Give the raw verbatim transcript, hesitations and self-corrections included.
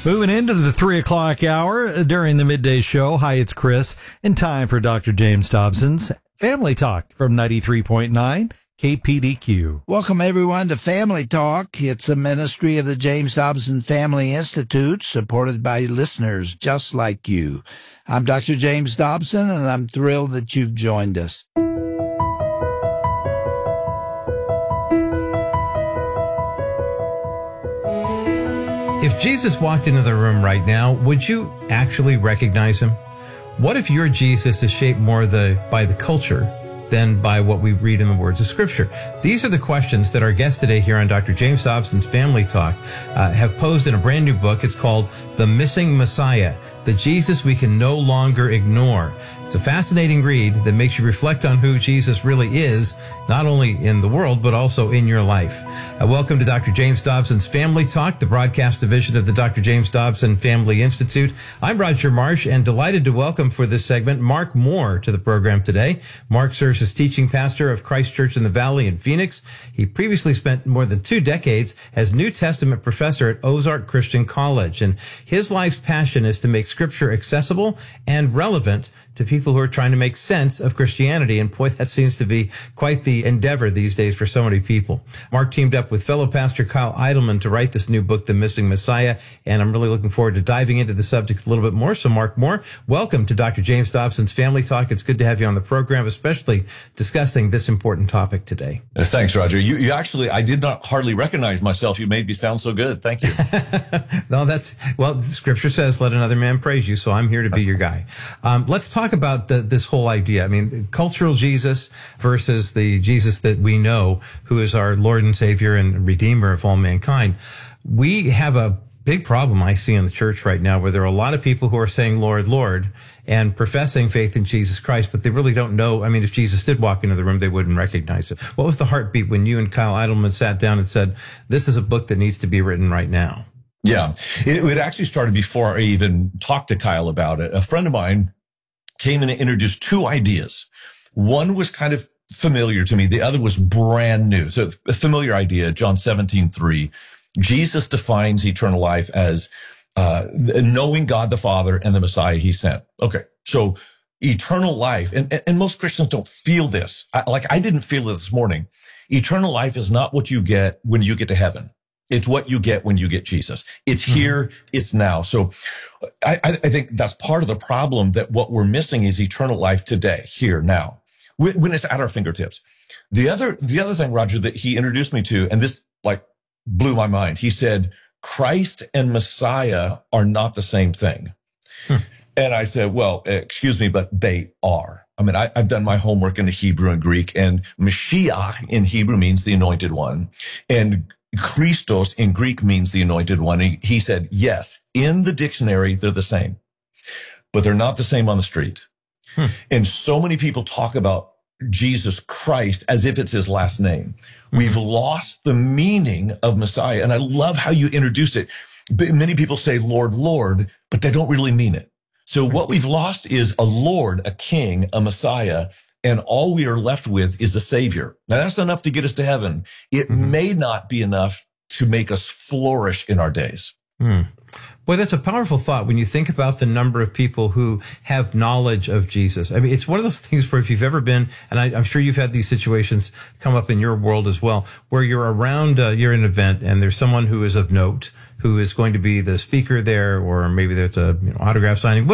Moving into the three o'clock hour during the midday show. Hi, it's Chris, and time for Doctor James Dobson's Family Talk from ninety-three point nine K P D Q. Welcome, everyone, to Family Talk. It's a ministry of the James Dobson Family Institute, supported by listeners just like you. I'm Doctor James Dobson, and I'm thrilled that you've joined us. If Jesus walked into the room right now, would you actually recognize him? What if your Jesus is shaped more the, by the culture than by what we read in the words of Scripture? These are the questions that our guests today here on Doctor James Dobson's Family Talk uh, have posed in a brand new book. It's called The Missing Messiah, the Jesus We Can No Longer Ignore. It's a fascinating read that makes you reflect on who Jesus really is, not only in the world, but also in your life. Uh, welcome to Doctor James Dobson's Family Talk, the broadcast division of the Doctor James Dobson Family Institute. I'm Roger Marsh, and delighted to welcome for this segment Mark Moore to the program today. Mark serves as teaching pastor of Christ Church in the Valley in Phoenix. He previously spent more than two decades as New Testament professor at Ozark Christian College, and his life's passion is to make Scripture accessible and relevant to people who are trying to make sense of Christianity. And boy, that seems to be quite the endeavor these days for so many people. Mark teamed up with fellow pastor Kyle Idleman to write this new book, The Missing Messiah, and I'm really looking forward to diving into the subject a little bit more. So Mark Moore, welcome to Doctor James Dobson's Family Talk. It's good to have you on the program, especially discussing this important topic today. Uh, thanks, Roger. You, you actually, I did not hardly recognize myself. You made me sound so good. Thank you. No, that's, well, Scripture says, let another man praise you, so I'm here to be your guy. Um, let's talk about the, this whole idea. I mean, cultural Jesus versus the Jesus that we know, who is our Lord and Savior and Redeemer of all mankind. We have a big problem I see in the church right now, where there are a lot of people who are saying, Lord, Lord, and professing faith in Jesus Christ, but they really don't know. I mean, if Jesus did walk into the room, they wouldn't recognize it. What was the heartbeat when you and Kyle Idleman sat down and said, this is a book that needs to be written right now? Yeah, it, it actually started before I even talked to Kyle about it. A friend of mine came in and introduced two ideas. One was kind of familiar to me. The other was brand new. So a familiar idea, John seventeen three. Jesus defines eternal life as uh knowing God the Father and the Messiah he sent. Okay, so eternal life, and, and most Christians don't feel this. I, like I didn't feel it this morning. Eternal life is not what you get when you get to heaven. It's what you get when you get Jesus. It's here, mm-hmm. It's now. So I, I think that's part of the problem, that what we're missing is eternal life today, here, now, when, when it's at our fingertips. The other, the other thing, Roger, that he introduced me to, and this like blew my mind. He said, Christ and Messiah are not the same thing. Hmm. And I said, well, excuse me, but they are. I mean, I, I've done my homework in the Hebrew and Greek, and Mashiach in Hebrew means the anointed one, and Christos in Greek means the anointed one. He, he said, yes, in the dictionary, they're the same, but they're not the same on the street. Hmm. And so many people talk about Jesus Christ as if it's his last name. Hmm. We've lost the meaning of Messiah. And I love how you introduced it. Many people say, Lord, Lord, but they don't really mean it. So what we've lost is a Lord, a King, a Messiah, and all we are left with is a Savior. Now, that's not enough to get us to heaven. It mm-hmm. may not be enough to make us flourish in our days. Mm. Boy, that's a powerful thought when you think about the number of people who have knowledge of Jesus. I mean, it's one of those things where if you've ever been, and I, I'm sure you've had these situations come up in your world as well, where you're around, uh, you're at an event and there's someone who is of note, who is going to be the speaker there, or maybe there's a you know, autograph signing,